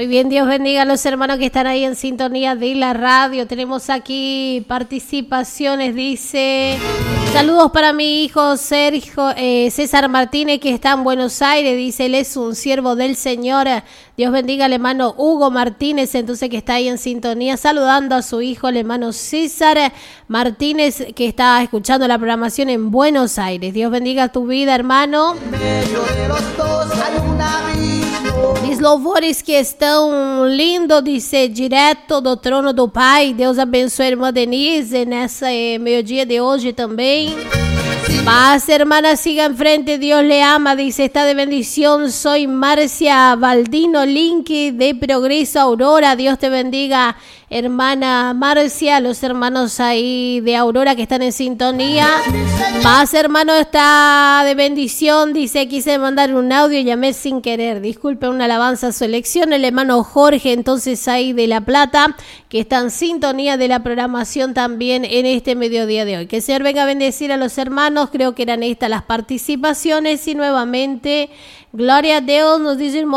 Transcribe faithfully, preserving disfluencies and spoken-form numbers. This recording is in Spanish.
Muy bien, Dios bendiga a los hermanos que están ahí en sintonía de la radio. Tenemos aquí participaciones, dice... Saludos para mi hijo Sergio eh, César Martínez, que está en Buenos Aires. Dice, él es un siervo del Señor. Dios bendiga al hermano Hugo Martínez, entonces que está ahí en sintonía, saludando a su hijo, el hermano César Martínez, que está escuchando la programación en Buenos Aires. Dios bendiga tu vida, hermano. En medio de los dos hay un abismo. Diz louvores que estão lindos, dice, direto do trono do Pai. Deus abençoe a irmã Denise nessa eh, meio-dia de hoje também. Paz, hermana, siga en frente, Dios le ama, dice, está de bendición. Soy Marcia Baldino, link de Progreso Aurora. Dios te bendiga, hermana Marcia, los hermanos ahí de Aurora que están en sintonía. Paz, hermano, está de bendición, dice, quise mandar un audio y llamé sin querer. Disculpe, una alabanza a su elección. El hermano Jorge, entonces ahí de La Plata, que está en sintonía de la programación también en este mediodía de hoy. Que el Señor venga a bendecir a los hermanos. Creo que eran estas las participaciones y nuevamente, gloria a Dios, nos dice el